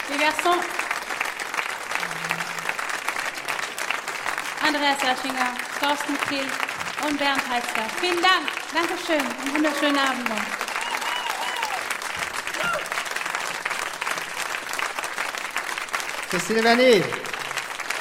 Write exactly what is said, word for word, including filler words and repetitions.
Les garçons. Andreas Raschinger, Thorsten Kehl und Bernd Heitzler. Vielen Dank. Dankeschön. Einen wunderschönen Abend noch. Christine Vernier.